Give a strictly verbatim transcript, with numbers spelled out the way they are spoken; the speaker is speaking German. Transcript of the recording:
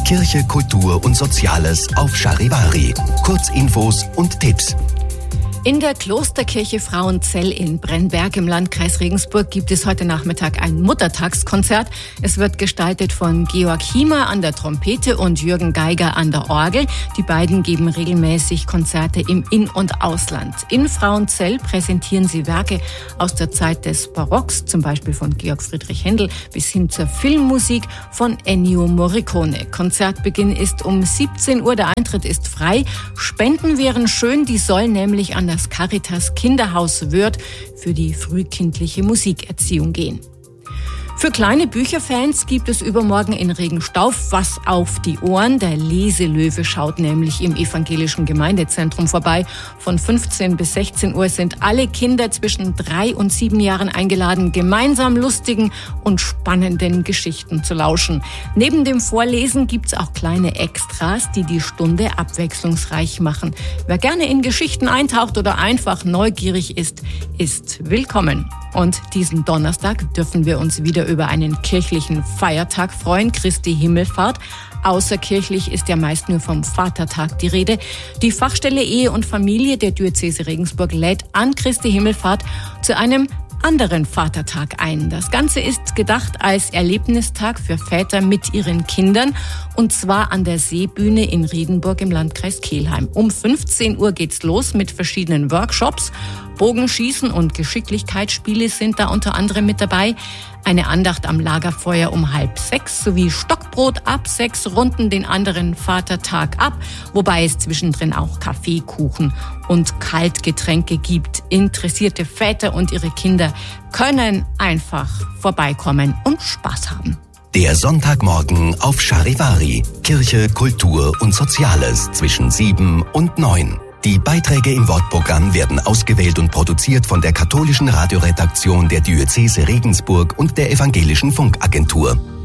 Kirche, Kultur und Soziales auf Charivari. Kurzinfos und Tipps. In der Klosterkirche Frauenzell in Brennberg im Landkreis Regensburg gibt es heute Nachmittag ein Muttertagskonzert. Es wird gestaltet von Georg Hiemer an der Trompete und Jürgen Geiger an der Orgel. Die beiden geben regelmäßig Konzerte im In- und Ausland. In Frauenzell präsentieren sie Werke aus der Zeit des Barocks, zum Beispiel von Georg Friedrich Händel, bis hin zur Filmmusik von Ennio Morricone. Konzertbeginn ist um siebzehn Uhr, der Eintritt ist frei. Spenden wären schön, die sollen nämlich an das Caritas Kinderhaus Wörth für die frühkindliche Musikerziehung gehen. Für kleine Bücherfans gibt es übermorgen in Regenstauf was auf die Ohren. Der Leselöwe schaut nämlich im evangelischen Gemeindezentrum vorbei. Von fünfzehn bis sechzehn Uhr sind alle Kinder zwischen drei und sieben Jahren eingeladen, gemeinsam lustigen und spannenden Geschichten zu lauschen. Neben dem Vorlesen gibt's auch kleine Extras, die die Stunde abwechslungsreich machen. Wer gerne in Geschichten eintaucht oder einfach neugierig ist, ist willkommen. Und diesen Donnerstag dürfen wir uns wieder über einen kirchlichen Feiertag freuen, Christi Himmelfahrt. Außerkirchlich ist ja meist nur vom Vatertag die Rede. Die Fachstelle Ehe und Familie der Diözese Regensburg lädt an Christi Himmelfahrt zu einem anderen Vatertag ein. Das Ganze ist gedacht als Erlebnistag für Väter mit ihren Kindern, und zwar an der Seebühne in Riedenburg im Landkreis Kelheim. Um fünfzehn Uhr geht's los mit verschiedenen Workshops. Bogenschießen und Geschicklichkeitsspiele sind da unter anderem mit dabei. Eine Andacht am Lagerfeuer um halb sechs sowie Stockbrot ab sechs runden den anderen Vatertag ab, wobei es zwischendrin auch Kaffee, Kuchen und Kaltgetränke gibt. Interessierte Väter und ihre Kinder können einfach vorbeikommen und Spaß haben. Der Sonntagmorgen auf Charivari. Kirche, Kultur und Soziales zwischen sieben und neun. Die Beiträge im Wortprogramm werden ausgewählt und produziert von der katholischen Radioredaktion der Diözese Regensburg und der Evangelischen Funkagentur.